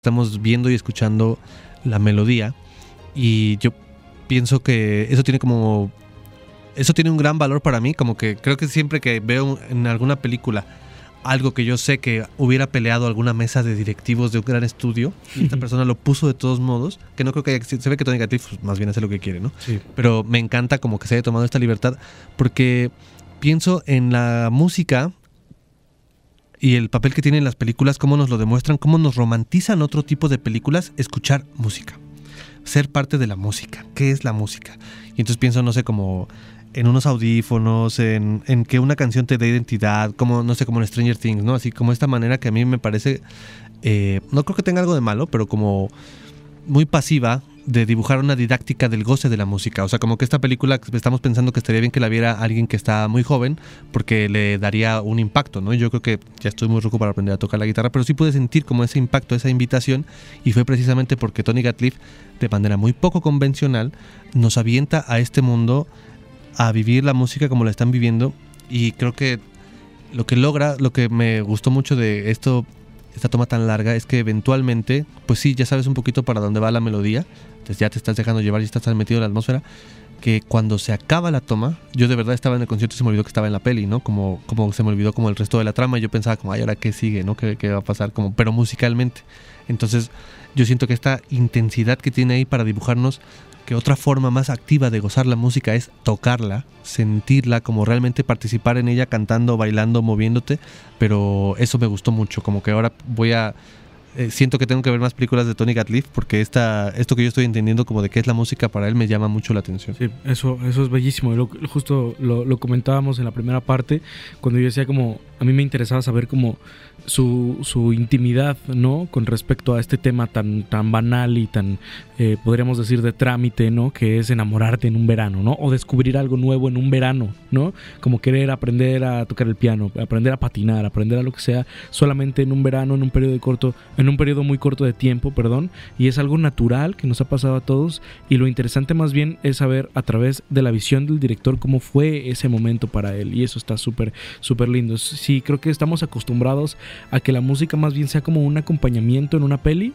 estamos viendo y escuchando la melodía, y yo pienso que eso tiene un gran valor para mí, como que creo que siempre que veo en alguna película algo que yo sé que hubiera peleado alguna mesa de directivos de un gran estudio y esta persona lo puso de todos modos, que no creo que se ve que Tony Gatliff pues, más bien hace lo que quiere, ¿no? Sí. Pero me encanta como que se haya tomado esta libertad, porque pienso en la música y el papel que tienen las películas, cómo nos lo demuestran, cómo nos romantizan otro tipo de películas, escuchar música, ser parte de la música. ¿Qué es la música? Y entonces pienso, no sé, como en unos audífonos, en que una canción te dé identidad, como, no sé, como en Stranger Things, ¿no? Así como esta manera que a mí me parece, no creo que tenga algo de malo, pero como muy pasiva de dibujar una didáctica del goce de la música. O sea, como que esta película estamos pensando que estaría bien que la viera alguien que está muy joven, porque le daría un impacto, ¿no? Yo creo que ya estoy muy ruco para aprender a tocar la guitarra, pero sí pude sentir como ese impacto, esa invitación, y fue precisamente porque Tony Gatliff, de manera muy poco convencional, nos avienta a este mundo a vivir la música como la están viviendo. Y creo que lo que me gustó mucho de esta toma tan larga, es que eventualmente, pues sí, ya sabes un poquito para dónde va la melodía, entonces ya te estás dejando llevar y estás tan metido en la atmósfera, que cuando se acaba la toma, yo de verdad estaba en el concierto y se me olvidó que estaba en la peli, ¿no? Como se me olvidó como el resto de la trama, y yo pensaba como, ay, ¿ahora qué sigue, no? ¿Qué va a pasar? Como, pero musicalmente. Entonces yo siento que esta intensidad que tiene ahí para dibujarnos que otra forma más activa de gozar la música es tocarla, sentirla, como realmente participar en ella, cantando, bailando, moviéndote. Pero eso me gustó mucho, como que ahora siento que tengo que ver más películas de Tony Gatliff, porque esto que yo estoy entendiendo como de qué es la música para él me llama mucho la atención. Sí, eso es bellísimo. Justo lo comentábamos en la primera parte, cuando yo decía como a mí me interesaba saber como su intimidad, ¿no? Con respecto a este tema tan banal y tan, podríamos decir, de trámite, ¿no? Que es enamorarte en un verano, ¿no? O descubrir algo nuevo en un verano, ¿no? Como querer aprender a tocar el piano, aprender a patinar, aprender a lo que sea, solamente en un verano, en un periodo muy corto de tiempo, y es algo natural que nos ha pasado a todos, y lo interesante más bien es saber a través de la visión del director cómo fue ese momento para él, y eso está súper, súper lindo. Sí, creo que estamos acostumbrados a que la música más bien sea como un acompañamiento en una peli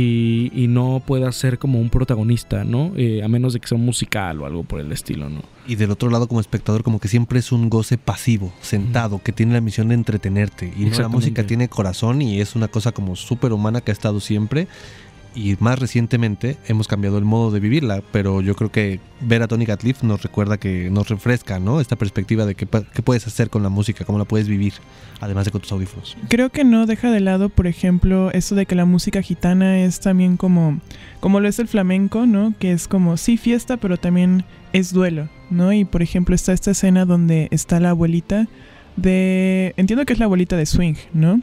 y no pueda ser como un protagonista, ¿no? A menos de que sea un musical o algo por el estilo, ¿no? Y del otro lado, como espectador, como que siempre es un goce pasivo, sentado, que tiene la misión de entretenerte. Y no, la música tiene corazón y es una cosa como súper humana que ha estado siempre. Y más recientemente hemos cambiado el modo de vivirla, pero yo creo que ver a Tony Gatliff nos recuerda, que nos refresca, ¿no? Esta perspectiva de qué puedes hacer con la música, cómo la puedes vivir, además de con tus audífonos. Creo que no deja de lado, por ejemplo, eso de que la música gitana es también como lo es el flamenco, ¿no? Que es como, sí, fiesta, pero también es duelo, ¿no? Y por ejemplo está esta escena donde está la abuelita entiendo que es la abuelita de Swing, ¿no?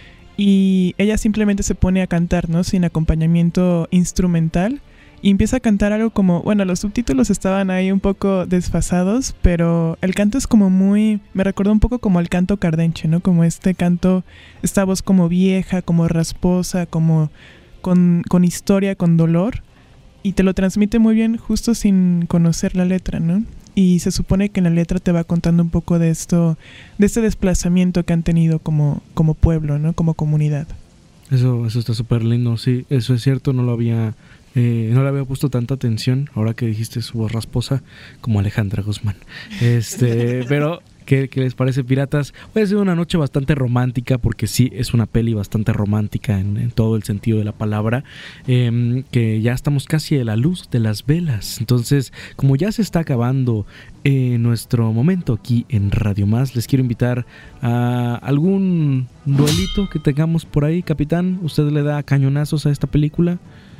Y ella simplemente se pone a cantar, ¿no? Sin acompañamiento instrumental. Y empieza a cantar algo como... Bueno, los subtítulos estaban ahí un poco desfasados, pero el canto es como muy... Me recordó un poco como al canto cardenche, ¿no? Como este canto, esta voz como vieja, como rasposa, como con historia, con dolor. Y te lo transmite muy bien justo sin conocer la letra, ¿no? Y se supone que en la letra te va contando un poco de esto, de este desplazamiento que han tenido como pueblo, ¿no? Como comunidad. Eso está súper lindo, sí, eso es cierto, no le había puesto tanta atención ahora que dijiste su voz rasposa, como Alejandra Guzmán. Pero ¿qué les parece, piratas? Hoy ha sido una noche bastante romántica, porque sí, es una peli bastante romántica en todo el sentido de la palabra, que ya estamos casi a la luz de las velas. Entonces, como ya se está acabando nuestro momento aquí en Radio Más, les quiero invitar a algún duelito que tengamos por ahí. Capitán, ¿usted le da cañonazos a esta película?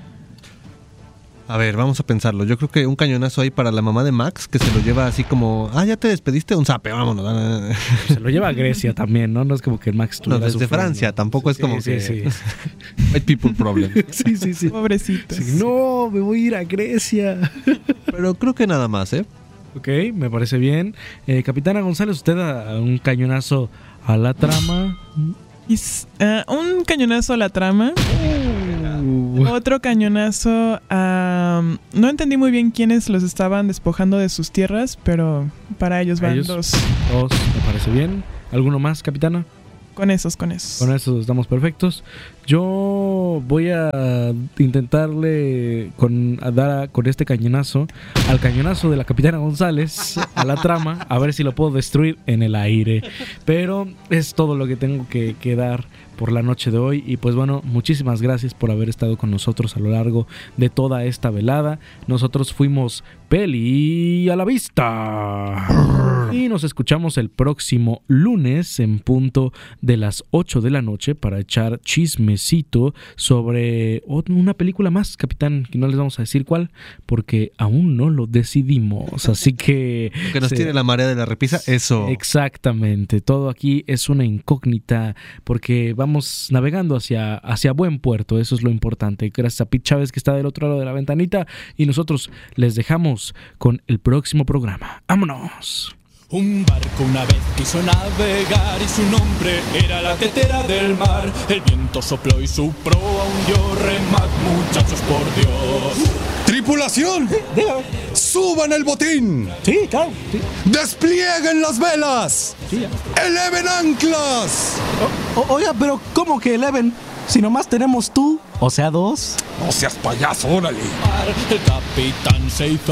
A ver, vamos a pensarlo. Yo creo que un cañonazo ahí para la mamá de Max, que se lo lleva así como, ya te despediste, un zape, vámonos. Se lo lleva a Grecia también, ¿no? No es como que Max no, desde sufriendo. Francia, tampoco es como que... Sí. White people problem. Sí. Pobrecitos. Sí, no, me voy a ir a Grecia. Pero creo que nada más, ¿eh? Ok, me parece bien. Capitana González, ¿usted da un cañonazo a la trama? Un cañonazo a la trama. Otro cañonazo a... No entendí muy bien quiénes los estaban despojando de sus tierras, pero para ellos van dos. Me parece bien. ¿Alguno más, capitana? Con esos. Con eso estamos perfectos. Yo voy a intentarle dar con este cañonazo al cañonazo de la Capitana González a la trama, a ver si lo puedo destruir en el aire. Pero es todo lo que tengo que dar por la noche de hoy. Y pues bueno, muchísimas gracias por haber estado con nosotros a lo largo de toda esta velada. Nosotros fuimos Peli a la Vista y nos escuchamos el próximo lunes en punto de las 8 de la noche para echar chismecito sobre una película más, capitán, que no les vamos a decir cuál porque aún no lo decidimos, así que nos tiene la marea de la repisa, eso. Exactamente, todo aquí es una incógnita porque vamos navegando hacia buen puerto, eso es lo importante. Gracias a Pete Chávez que está del otro lado de la ventanita y nosotros les dejamos con el próximo programa. ¡Vámonos! Un barco una vez quiso navegar y su nombre era la tetera del mar. El viento sopló y su proa hundió. Remad, muchachos, por Dios. ¡Tripulación! ¡Suban el botín! Sí, claro. Sí. ¡Desplieguen las velas! Sí, ya. ¡Eleven anclas! Oiga, pero ¿cómo que eleven? Si nomás tenemos tú, o sea, 2. No seas payaso, órale. El capitán se hizo